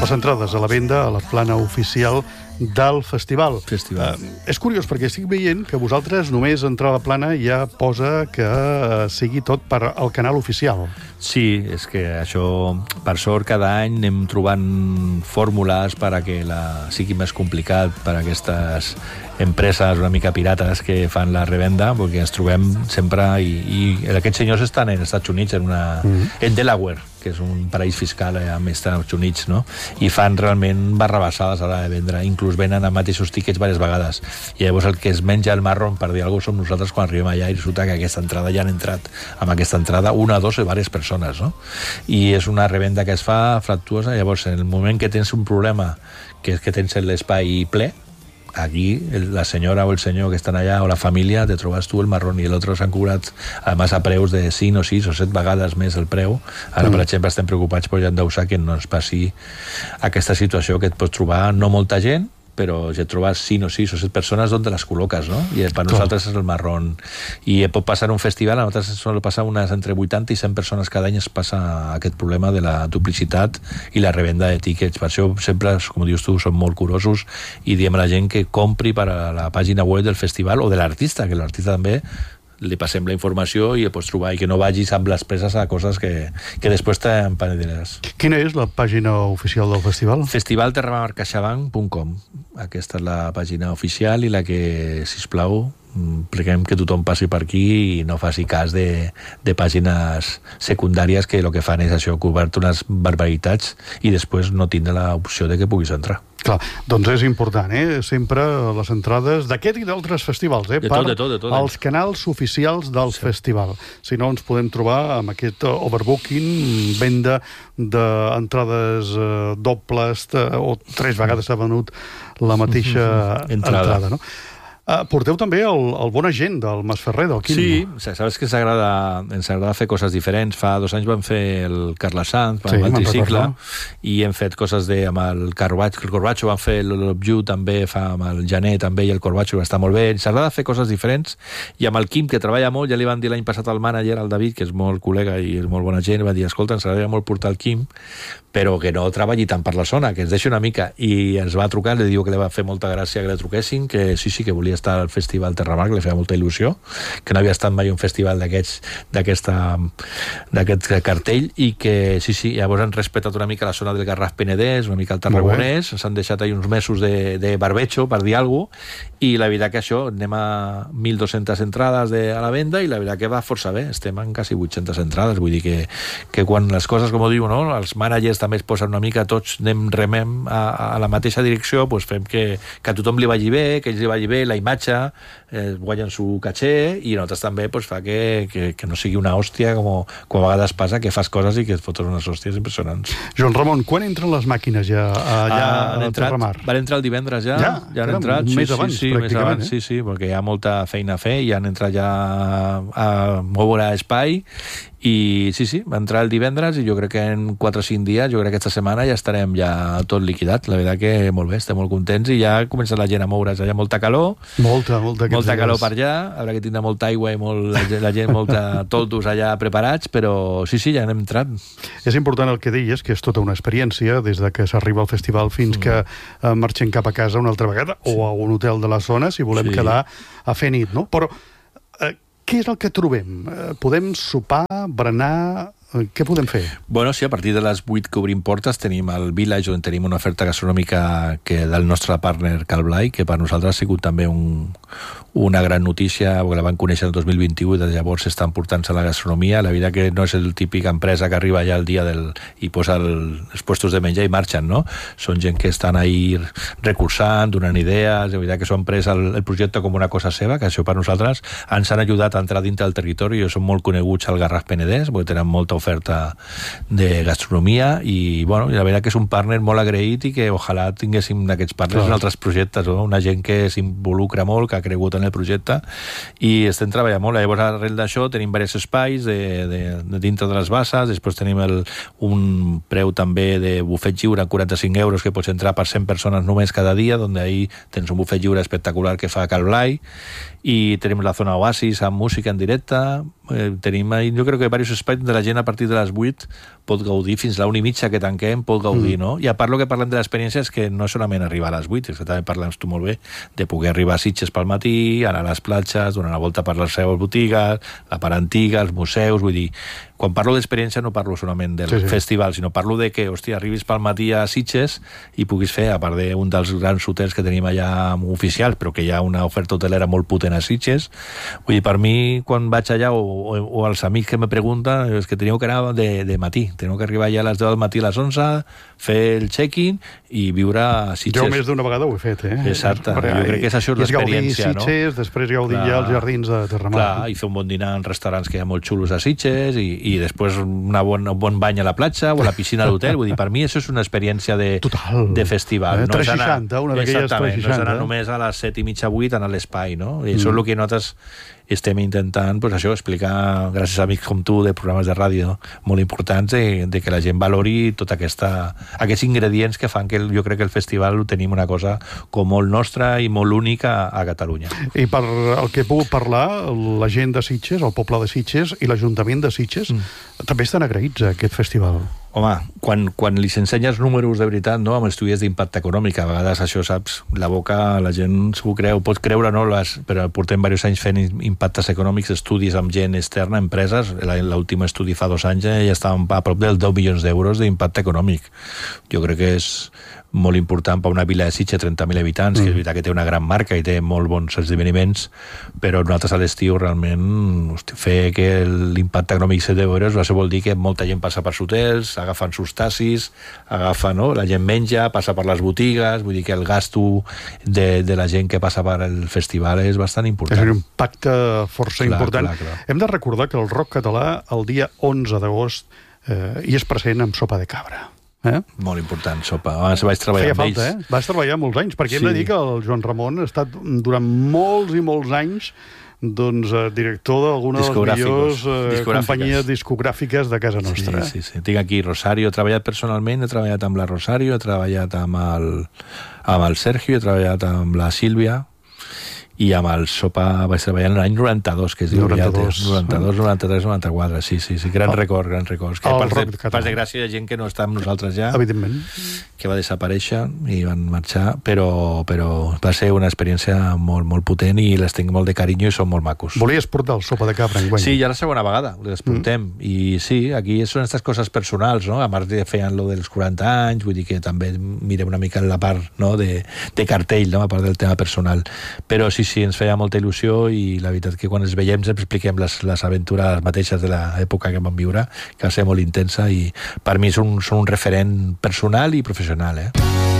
les entrades a la venda a la plana oficial del festival. És curiós, perquè estic veient que vosaltres només entrar a la plana ja posa que sigui tot per al canal oficial. Sí, és que això, per sort, cada any anem trobant fórmules per a que sigui més complicat per a aquestes empreses una mica pirates que fan la revenda, perquè ens trobem sempre, i aquests senyors estan en Estats Units, en Delaware, que és un paraís fiscal amb Estats Units, no? I fan realment barrabassades a l'hora de vendre, inclús venen a mateixos tíquets diverses vegades, i llavors el que es menja el marrón, per dir alguna cosa, som nosaltres quan arribem allà i resulta que aquesta entrada ja han entrat amb aquesta entrada una, dos o diverses persones, no? I és una revenda que es fa fructuosa. Llavors, en el moment que tens un problema, que és que tens l'espai ple, aquí la senyora o el senyor que estan allà o la família, te trobes tu el marrón i l'altre s'han cobrat además a preus de 5 o 6 o 7 vegades més el preu. Ara, per exemple, estem preocupats per endausar que no ens passi aquesta situació que et pots trobar no molta gent, però ja et trobes 5 o 6 o 7 persones on te les col·loques, no? I per nosaltres és el marrón. I pot passar un festival, a nosaltres sol passar unes entre 80 i 100 persones cada any, es passa aquest problema de la duplicitat i la revenda de tíquets. Per això sempre, com dius tu, som molt curosos i diem a la gent que compri per a la pàgina web del festival o de l'artista, que l'artista també li passem la informació i el pots trobar, i que no vagis amb les preses a coses que després t'empenediràs. Quina és la pàgina oficial del festival? festivalterramarcaixabank.com. Aquesta és la pàgina oficial i la que, sisplau, preguem que tothom passi per aquí i no faci cas de pàgines secundàries que el que fan és això, cobrar-te unes barbaritats i després no tindre l'opció de que puguis entrar. Clar, doncs és important, sempre les entrades d'aquest i d'altres festivals, de tot. Els canals oficials del festival. Si no, ens podem trobar amb aquest overbooking, venda d'entrades dobles, o 3 vegades s'ha venut la mateixa entrada, no? Porteu també el bon agent del Masferrer, del Quim. Sí, saps que ens agrada fer coses diferents. Fa 2 anys vam fer el Carlassanz, amb el tricicle, i hem fet coses amb el Corbacho, vam fer l'Obju també, amb el Jané també, i el Corbacho va estar molt bé. Ens agrada fer coses diferents, i amb el Quim, que treballa molt, ja li van dir l'any passat al mànager, al David, que és molt col·lega i és molt bona gent, va dir, escolta, ens agradaria molt portar el Quim, però que no treballi tant per la zona, que ens deixi una mica. I ens va trucar, li diu que li va fer molta gràcia que li truquessin, que sí, que volia estar al Festival Terramarc, li feia molta il·lusió, que no havia estat mai un festival d'aquest cartell, i que sí, llavors han respetat una mica la zona del Garraf Penedès, una mica el Tarragonès, s'han deixat ahí uns mesos de barbecho, per dir alguna cosa, i la veritat que això, anem a 1.200 entrades a la venda, i la veritat que va força bé, estem en quasi 800 entrades, vull dir que quan les coses, com ho diu, no? Els managers també es posen una mica, tots remem a la mateixa direcció, doncs fem que a tothom li vagi bé, que ells li vagi bé, la imatge, guanyen su caché, i nosaltres també fa que no sigui una hòstia, com a vegades passa, que fas coses i que et fotes unes hòsties impressionants. Joan Ramon, quan entren les màquines ja allà a Terramar? Van entrar el divendres ja han entrat. Més abans, pràcticament. Sí, perquè hi ha molta feina a fer, i han entrat ja a moure espai, i sí, va entrar el divendres, i jo crec que en 4 o 5 dies, jo crec que aquesta setmana ja estarem ja tot liquidat. La veritat que molt bé, estem molt contents, i ja comença la gent a moure's. Hi ha molta calor, molta calor per allà, haurà que tindre molta aigua i la gent molta toldos allà preparats, però sí, ja hem entrat. És important el que deies, que és tota una experiència, des de que s'arriba al festival fins que marxem cap a casa una altra vegada, o a un hotel de la zona, si volem quedar a fer nit, no? Però què és el que trobem? Podem sopar, berenar... Què podem fer? Bueno, sí, a partir de les 8 que obrim portes tenim el Village, on tenim una oferta gastronòmica del nostre partner Cal Blai, que per nosaltres ha sigut també una gran notícia, perquè la van conèixer el 2021 i des de llavors s'estan portant-se a la gastronomia. La veritat que no és el típic empresa que arriba ja el dia i posa els puestos de menjar i marxen, no? Són gent que estan ahí recursant, donant idees. La veritat que s'ho han pres el projecte com una cosa seva, que això per nosaltres ens han ajudat a entrar dintre del territori. Són molt coneguts al Garraf Penedès, perquè tenen molta oferta de gastronomia, i bueno, la veritat que és un partner molt agraït, i que ojalà tinguéssim d'aquests partners en altres projectes, no? Una gent que s'involucra molt, que ha cregut en el projecte, i estem treballant molt. Llavors, arrel d'això tenim diversos espais de dintre de les basses. Després tenim un preu també de bufet lliure, 45 euros, que pots entrar per 100 persones només cada dia, on ahí tens un bufet lliure espectacular que fa Cal Blai, i tenim la zona Oasis amb música en directe. Tenim, jo crec que diversos espais de la gent partir de les 8 pot gaudir, fins a la 1:30 que tanquem pot gaudir, no? I a part el que parlem de l'experiència és que no és solament arribar a les 8, és que també parlem tu molt bé de poder arribar a Sitges pel matí, anar a les platges, donar una volta per les seves botigues, la part antiga, els museus, vull dir, quan parlo d'experiència no parlo solament del festival, sinó parlo de que, hòstia, arribis pel matí a Sitges i puguis fer, a part d'un dels grans hotels que tenim allà oficials, però que hi ha una oferta hotelera molt potent a Sitges. Vull dir, per mi, quan vaig allà, o els amics que me pregunten, és que teníeu que anar de matí, teniu que arribar ja a les 10 del matí a les 11, fer el check-in i viure a Sitges. Jo més d'una vegada ho he fet, Exacte, jo crec que això és l'experiència, no? Sitges, després gaudir ja als jardins de Terramar. Clar, i fer un bon dinar en restaurants que hi ha molt xulos a Sitges i després un bon bany a la platja o a la piscina de l'hotel. Vull dir, per mi això és una experiència de festival. 360, una d'aquelles 360. No és anar només a les 7:30, 8 anar a l'espai, no? I això és el que nosaltres estem intentant, pues això, explicar, gràcies a amics com tu, de programes de ràdio molt importants, de que la gent valori tots aquests ingredients que fan que jo crec que el festival tenim una cosa com molt nostra i molt única a Catalunya. I per el que he pogut parlar, la gent de Sitges, el poble de Sitges i l'Ajuntament de Sitges també estan agraïts a aquest festival. Home, quan li ensenyes números de veritat, no?, amb estudis d'impacte econòmic, a vegades això, saps, la boca, la gent s'ho creu, pot creure, no?, però portem diversos anys fent impactes econòmics, estudis amb gent externa, empreses, l'últim estudi fa 2 anys ja estàvem a prop dels 10 milions d'euros d'impacte econòmic. Jo crec que és molt important per una vila de Sitges, 30.000 habitants, que és veritat que té una gran marca i té molt bons esdeveniments, però nosaltres a l'estiu realment fer que l'impacte econòmic sigui 10 euros, això vol dir que molta gent passa per hotels, agafen sus taxis, no? La gent menja, passa per les botigues, vull dir que el gasto de la gent que passa per el festival és bastant important. És un impacte força important. Clar. Hem de recordar que el rock català el dia 11 d'agost hi és present amb sopa de cabra. Molt important, sopa. Abans vaig treballar amb ells. Vas treballar molts anys, perquè hem de dir que el Joan Ramon ha estat durant molts i molts anys director d'alguna de les millors companyies discogràfiques de casa nostra. Sí. Tinc aquí Rosario, he treballat personalment, he treballat amb la Rosario, he treballat amb el Sergio, he treballat amb la Sílvia, i amb el Sopa vaig treballar l'any 92, que es diu 92, 93, 94, sí, gran record. Per desgràcia hi ha gent que no està amb nosaltres ja, evidentment, que va desaparèixer i van marxar, però va ser una experiència molt, molt potent i les tinc molt de carinyo i són molt macos. Volies portar el Sopa de Cabra enguany? Sí, ja la segona vegada les portem, i sí, aquí són aquestes coses personals, no? A part de feien lo dels 40 anys, vull dir que també mirem una mica en la part, no?, de cartell, no?, a part del tema personal, però sí, ens feia molta il·lusió i la veritat que quan ens veiem ens expliquem les aventures mateixes de l'època que vam viure, que va ser molt intensa i per mi són un referent personal i professional,